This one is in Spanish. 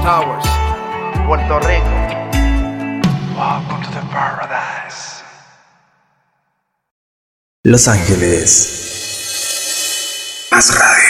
Towers, Puerto Rico. Welcome to the paradise. Los Ángeles. Más radio.